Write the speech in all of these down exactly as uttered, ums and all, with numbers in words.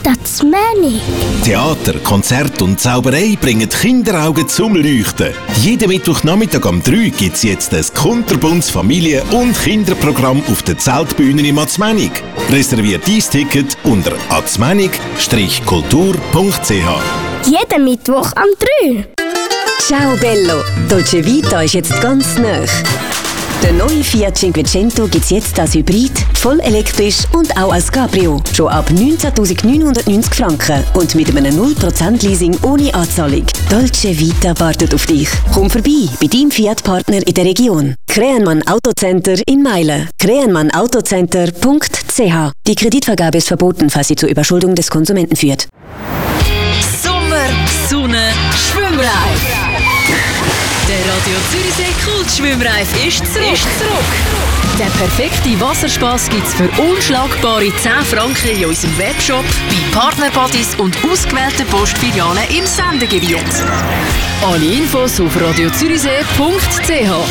Tatsmani. Theater, Konzert und Zauberei bringen die Kinderaugen zum Leuchten. Jeden Mittwochnachmittag um drei gibt es jetzt ein kunterbuntes Familien- und Kinderprogramm auf der Zeltbühne in Atzmenig. Reserviert dein Ticket unter atzmenig kultur punkt c h. Jeden Mittwoch um drei. Ciao Bello, Dolce Vita ist jetzt ganz nah. Der neue Fiat Cinquecento gibt es jetzt als Hybrid, voll elektrisch und auch als Cabrio. Schon ab neunzehntausendneunhundertneunzig Franken und mit einem null Prozent Leasing ohne Anzahlung. Dolce Vita wartet auf dich. Komm vorbei bei deinem Fiat-Partner in der Region. Krähenmann Autocenter in Meilen. krähenmann autocenter punkt c h. Die Kreditvergabe ist verboten, falls sie zur Überschuldung des Konsumenten führt. Sommer, Sonne, Schwimmreif. Der Radio Zürichsee Kultschwimmreif ist zurück. ist zurück. Der perfekte Wasserspaß gibt es für unschlagbare zehn Franken in unserem Webshop, bei Partnerbodies und ausgewählten Postfilialen im Sendegebiet. Alle Infos auf radio zürichsee punkt c h.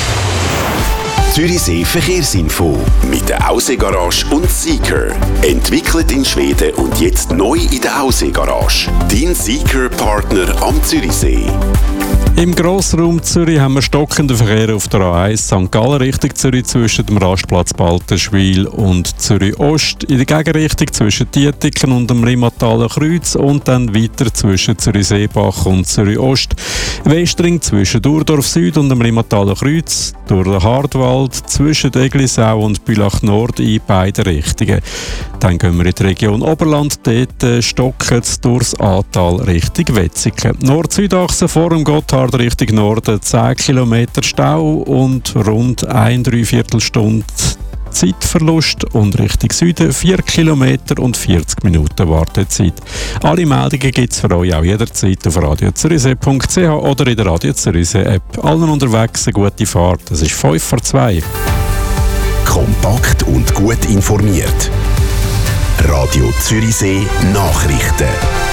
Zürichsee Verkehrsinfo mit der Ausseegarage und Seeker. Entwickelt in Schweden und jetzt neu in der Ausseegarage. Dein Seeker-Partner am Zürichsee. Im Grossraum Zürich haben wir stockenden Verkehr auf der A eins Sankt Gallen Richtung Zürich zwischen dem Rastplatz Baltenschwil und Zürich Ost, in der Gegenrichtung zwischen Dietiken und dem Limmathaler Kreuz und dann weiter zwischen Zürich Seebach und Zürich Ost. Westring zwischen Durdorf Süd und dem Limmathaler Kreuz, durch den Hartwald zwischen Eglisau und Bülach Nord in beide Richtungen. Dann gehen wir in die Region Oberland, dort stocken es durchs Ahrtal Richtung Wetzikon. Nord-Süd-Achse vor dem Gotthard Richtung Norden zehn Kilometer Stau und rund eine Dreiviertelstunde Zeitverlust und Richtung Süden vier Kilometer und vierzig Minuten Wartezeit. Alle Meldungen gibt es für euch auch jederzeit auf radio zürichsee punkt c h oder in der Radio Zürichsee App. Allen unterwegs eine gute Fahrt. Es ist fünf vor zwei. Kompakt und gut informiert. Radio Zürichsee Nachrichten.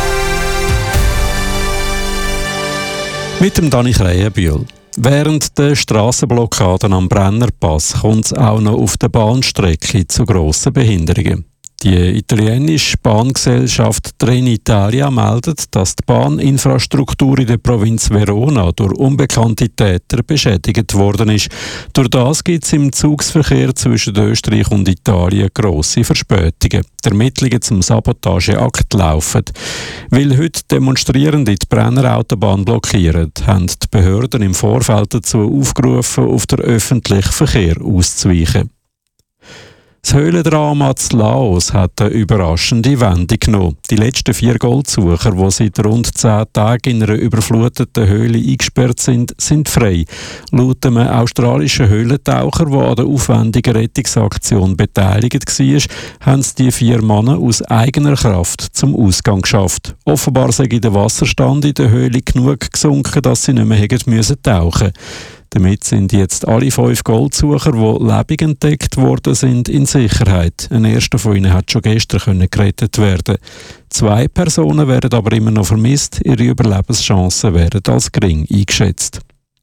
Mit dem Dani Krähenbühl. Während der Strassenblockaden am Brennerpass kommt es auch noch auf der Bahnstrecke zu grossen Behinderungen. Die italienische Bahngesellschaft Trenitalia meldet, dass die Bahninfrastruktur in der Provinz Verona durch unbekannte Täter beschädigt worden ist. Durch das gibt es im Zugsverkehr zwischen Österreich und Italien grosse Verspätungen. Die Ermittlungen zum Sabotageakt laufen. Weil heute Demonstrierende die Brennerautobahn blockieren, haben die Behörden im Vorfeld dazu aufgerufen, auf den öffentlichen Verkehr auszuweichen. Das Höhlendrama zu Laos hat eine überraschende Wendung genommen. Die letzten vier Goldsucher, die seit rund zehn Tagen in einer überfluteten Höhle eingesperrt sind, sind frei. Laut einem australischen Höhlentaucher, der an der aufwendigen Rettungsaktion beteiligt war, haben es die vier Männer aus eigener Kraft zum Ausgang geschafft. Offenbar sei der Wasserstand in der Höhle genug gesunken, dass sie nicht mehr hätten müssen tauchen. Damit sind jetzt alle fünf Goldsucher, die lebendig entdeckt worden sind, in Sicherheit. Ein erster von ihnen hat schon gestern können gerettet werden. Zwei Personen werden aber immer noch vermisst. Ihre Überlebenschancen werden als gering eingeschätzt.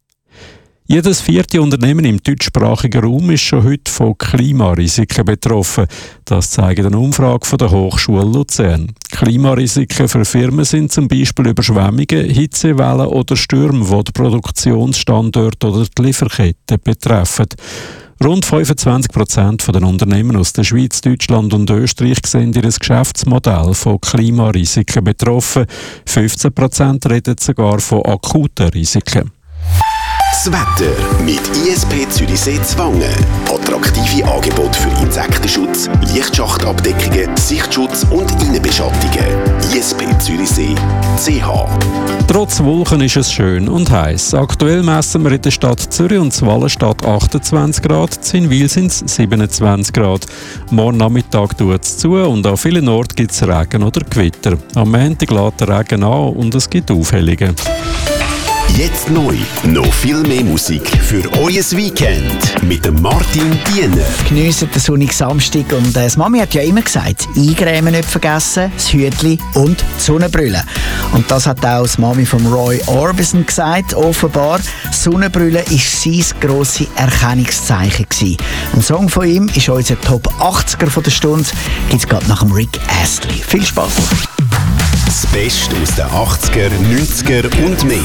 Jedes vierte Unternehmen im deutschsprachigen Raum ist schon heute von Klimarisiken betroffen. Das zeigt eine Umfrage von der Hochschule Luzern. Klimarisiken für Firmen sind zum Beispiel Überschwemmungen, Hitzewellen oder Stürme, die die Produktionsstandorte oder die Lieferketten betreffen. Rund fünfundzwanzig Prozent der Unternehmen aus der Schweiz, Deutschland und Österreich sehen ihr Geschäftsmodell von Klimarisiken betroffen. fünfzehn Prozent reden sogar von akuten Risiken. Das Wetter mit I S P Zürichsee Zwangen. Attraktive Angebote für Insektenschutz, Lichtschachtabdeckungen, Sichtschutz und Innenbeschattungen. I S P Zürichsee punkt c h. Trotz Wolken ist es schön und heiß. Aktuell messen wir in der Stadt Zürich und Wallenstadt achtundzwanzig Grad, in Wil sind es siebenundzwanzig Grad. Morgen Nachmittag tut es zu und an vielen Orten gibt es Regen oder Gewitter. Am Montag lässt der Regen an und es gibt Aufhellungen. Jetzt neu. Noch viel mehr Musik für euer Weekend. Mit dem Martin Diener. Geniessen den sonnigen Samstag. Und äh, das Mami hat ja immer gesagt, Eingrämen nicht vergessen, das Hütli und die Sonnenbrille. Und das hat auch das Mami von Roy Orbison gesagt. Offenbar, Sonnenbrille war sein grosses Erkennungszeichen gewesen. Ein Song von ihm ist unser Top achtziger von der Stunde. Gibt es gerade nach dem Rick Astley. Viel Spaß! Das Beste aus den achtziger, neunziger und mehr.